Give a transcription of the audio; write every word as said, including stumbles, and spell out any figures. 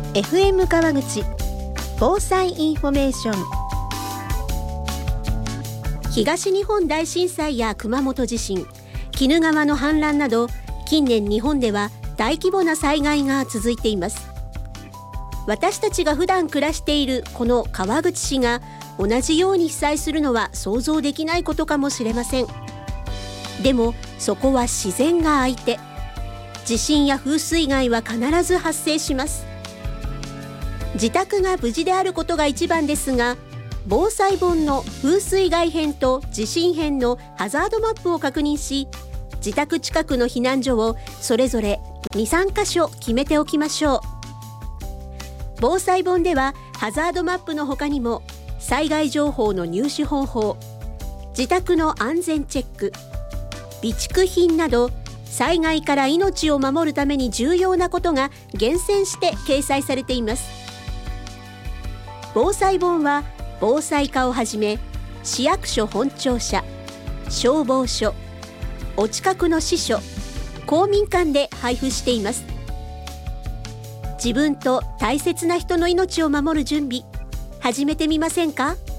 エフエム 川口防災インフォメーション。東日本大震災や熊本地震、鬼怒川の氾濫など、近年日本では大規模な災害が続いています。私たちが普段暮らしているこの川口市が同じように被災するのは想像できないことかもしれません。でもそこは自然が相手。地震や風水害は必ず発生します。自宅が無事であることが一番ですが、防災本の風水害編と地震編のハザードマップを確認し、自宅近くの避難所をそれぞれに、さんかしょ決めておきましょう。防災本ではハザードマップの他にも、災害情報の入手方法、自宅の安全チェック、備蓄品など、災害から命を守るために重要なことが厳選して掲載されています。防災本は防災課をはじめ、市役所本庁舎、消防署、お近くの支所、公民館で配布しています。自分と大切な人の命を守る準備、始めてみませんか？